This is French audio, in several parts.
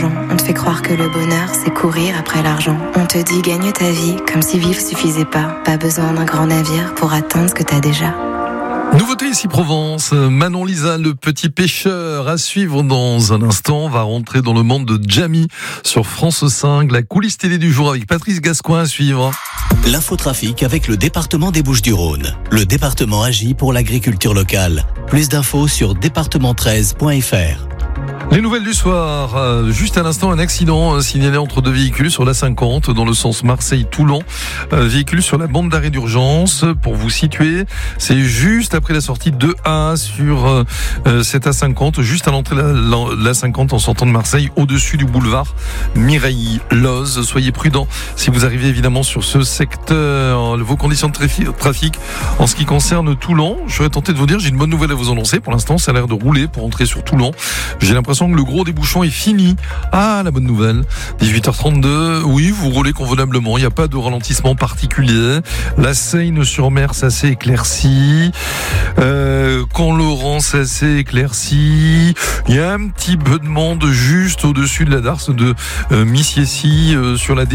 l'argent. On te fait croire que le bonheur, c'est courir après l'argent. On te dit gagne ta vie, comme si vivre suffisait pas. Pas besoin d'un grand navire pour atteindre ce que t'as déjà. Nouveauté ici Provence, Manon Lisa, le petit pêcheur, à suivre dans un instant, va rentrer dans le monde de Jamie sur France 5, la coulisse télé du jour avec Patrice Gascoin à suivre. L'infotrafic avec le département des Bouches-du-Rhône. Le département agit pour l'agriculture locale. Plus d'infos sur département13.fr. Les nouvelles du soir, juste à l'instant un accident signalé entre deux véhicules sur la 50 dans le sens Marseille-Toulon, véhicule sur la bande d'arrêt d'urgence. Pour vous situer, c'est juste après la sortie de A sur cette A50, juste à l'entrée de la 50 en sortant de Marseille, au-dessus du boulevard Mireille-Loz. Soyez prudents si vous arrivez évidemment sur ce secteur. Vos conditions de trafic en ce qui concerne Toulon, je serais tenté de vous dire, j'ai une bonne nouvelle à vous annoncer. Pour l'instant, ça a l'air de rouler pour entrer sur Toulon. J'ai l'impression que le gros des bouchons est fini. Ah, la bonne nouvelle. 18h32. Oui, vous roulez convenablement. Il n'y a pas de ralentissement particulier. La Seine-sur-Mer, ça s'est éclairci. Camp-Laurent, ça s'est éclairci. Il y a un petit peu de monde juste au-dessus de la darse de Missiessy sur la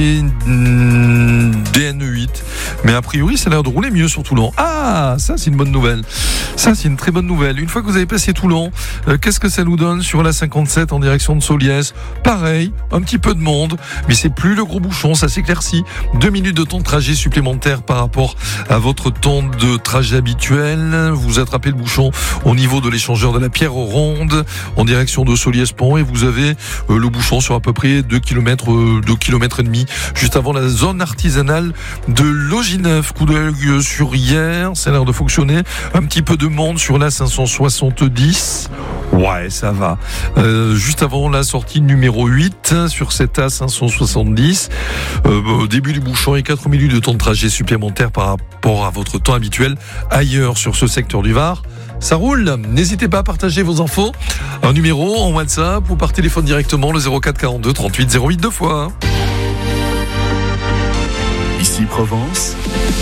DN8. Mais a priori, ça a l'air de rouler mieux sur Toulon. Ah, ça c'est une bonne nouvelle. Ça c'est une très bonne nouvelle. Une fois que vous avez passé Toulon, qu'est-ce que ça nous donne sur la 57 en direction de Soliès? Pareil, un petit peu de monde, mais c'est plus le gros bouchon, ça s'éclaircit. 2 minutes de temps de trajet supplémentaire par rapport à votre temps de trajet habituel. Vous attrapez le bouchon au niveau de l'échangeur de la Pierre Ronde en direction de Soliès-Pont et vous avez le bouchon sur à peu près 2 km et demi juste avant la zone artisanale de Logineuf. Coup d'œil sur hier, ça a l'air de fonctionner. Un petit peu de monde sur la 570. Ouais, ça va. Juste avant la sortie numéro 8 sur cette A570. Au début du bouchon et 4 minutes de temps de trajet supplémentaire par rapport à votre temps habituel ailleurs sur ce secteur du Var. Ça roule. N'hésitez pas à partager vos infos. Un numéro en WhatsApp ou par téléphone directement, le 04 42 38 08 2 fois. Ici Provence.